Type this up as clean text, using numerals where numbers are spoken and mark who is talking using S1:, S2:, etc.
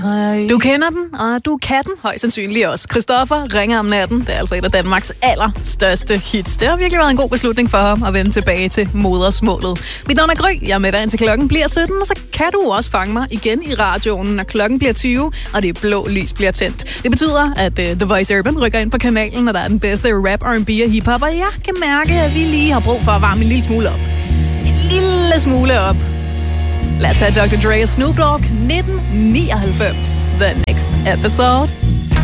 S1: Du kender den, og du kan den højst sandsynligt også. Christoffer ringer om natten. Det er altså et af Danmarks allerstørste hits. Det har virkelig været en god beslutning for ham at vende tilbage til modersmålet. Mit navn er Gry. Jeg er med dig indtil klokken bliver 17, og så kan du også fange mig igen i radioen, når klokken bliver 20, og det blå lys bliver tændt. Det betyder, at The Voice Urban rykker ind på kanalen, når der er den bedste rap, R&B og hiphop, og jeg kan mærke, at vi lige har brug for at varme en lille smule op. En lille smule op. Lad os tage Dr. Dre og Snoop Dogg, 1999. The next episode.